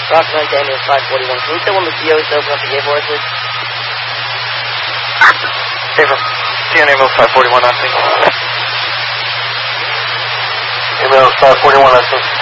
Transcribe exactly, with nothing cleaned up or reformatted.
Rock nine to ambulance five forty-one. Can we tell when the C O is to open up the gate for us, please? April. T N ambulance five forty-one, I think. Ambulance five forty-one, I think.